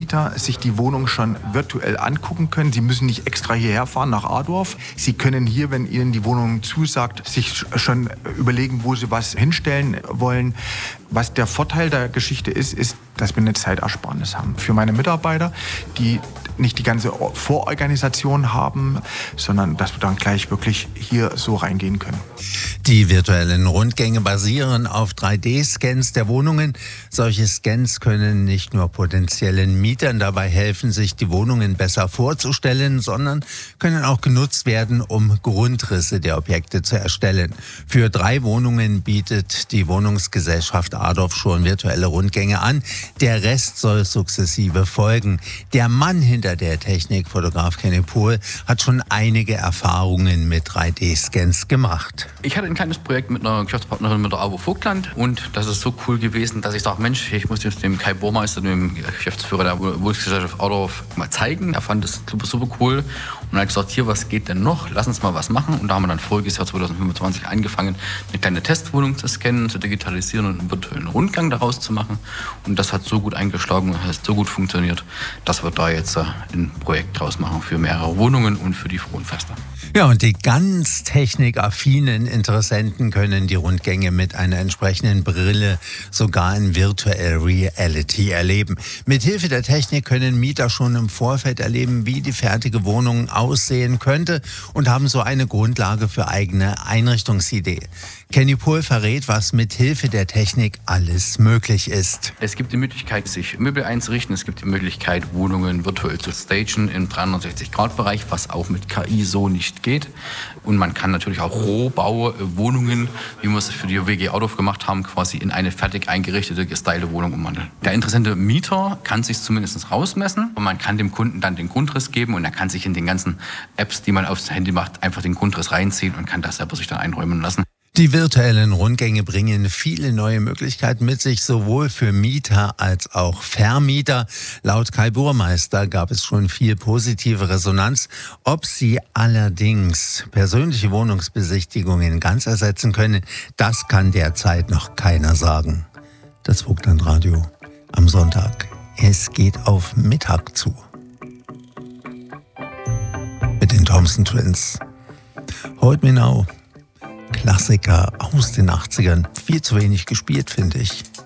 Mieter sich die Wohnung schon virtuell angucken können. Sie müssen nicht extra hierher fahren nach Adorf. Sie können hier, wenn Ihnen die Wohnung zusagt, sich schon überlegen, wo Sie was hinstellen wollen. Was der Vorteil der Geschichte ist, dass wir eine Zeitersparnis haben. Für meine Mitarbeiter, die nicht die ganze Vororganisation haben, sondern dass wir dann gleich wirklich hier so reingehen können. Die virtuellen Rundgänge basieren auf 3D-Scans der Wohnungen. Solche Scans können nicht nur potenziellen Mietern dabei helfen, sich die Wohnungen besser vorzustellen, sondern können auch genutzt werden, um Grundrisse der Objekte zu erstellen. Für 3 Wohnungen bietet die Wohnungsgesellschaft Adorf schon virtuelle Rundgänge an. Der Rest soll sukzessive folgen. Der Mann hinter der Technik, Fotograf Kenny Pohl, hat schon einige Erfahrungen mit 3D-Scans gemacht. Ich hatte ein kleines Projekt mit einer Geschäftspartnerin, mit der AWO Vogtland, und das ist so cool gewesen, dass ich sage, Mensch, ich muss jetzt dem Kai Burmeister, dem Geschäftsführer der Wohnungsgesellschaft Adorf, mal zeigen. Er fand das super cool und hat gesagt, hier, was geht denn noch? Lass uns mal was machen. Und da haben wir dann voriges Jahr 2025 angefangen, eine kleine Testwohnung zu scannen, zu digitalisieren und einen virtuellen Rundgang daraus zu machen. Und das hat so gut eingeschlagen und hat so gut funktioniert, dass wir da jetzt ein Projekt draus machen für mehrere Wohnungen und für die Frohnfeste. Ja, und die ganz technikaffinen Interessenten können die Rundgänge mit einer entsprechenden Brille sogar in Virtual Reality erleben. Mithilfe der Technik können Mieter schon im Vorfeld erleben, wie die fertige Wohnung aussehen könnte, und haben so eine Grundlage für eigene Einrichtungsidee. Kenny Pohl verrät, was mithilfe der Technik alles möglich ist. Es gibt die Möglichkeit, sich Möbel einzurichten. Es gibt die Möglichkeit, Wohnungen virtuell zu stagen im 360-Grad-Bereich, was auch mit KI so nicht geht. Und man kann natürlich auch Rohbauwohnungen, wie wir es für die WG Adorf gemacht haben, quasi in eine fertig eingerichtete, gestylte Wohnung umwandeln. Der interessante Mieter kann sich zumindest rausmessen und man kann dem Kunden dann den Grundriss geben und er kann sich in den ganzen Apps, die man aufs Handy macht, einfach den Grundriss reinziehen und kann das selber sich dann einräumen lassen. Die virtuellen Rundgänge bringen viele neue Möglichkeiten mit sich, sowohl für Mieter als auch Vermieter. Laut Kai Burmeister gab es schon viel positive Resonanz. Ob sie allerdings persönliche Wohnungsbesichtigungen ganz ersetzen können, das kann derzeit noch keiner sagen. Das Vogtlandradio am Sonntag. Es geht auf Mittag zu. Mit den Thompson Twins. Hold Me Now. Klassiker aus den 80ern. Viel zu wenig gespielt, finde ich.